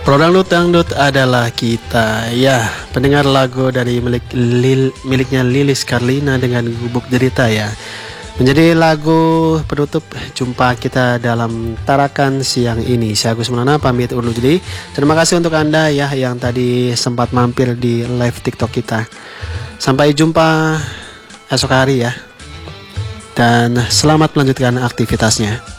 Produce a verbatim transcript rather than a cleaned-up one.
Produk dangdut adalah kita. Ya, pendengar lagu dari milik Lil, miliknya Lilis Karlina dengan Gubuk Derita ya. Menjadi lagu penutup jumpa kita dalam Tarakan siang ini. Saya Agus Maulana pamit undur diri. Terima kasih untuk Anda ya yang tadi sempat mampir di live TikTok kita. Sampai jumpa esok hari ya. Dan selamat melanjutkan aktivitasnya.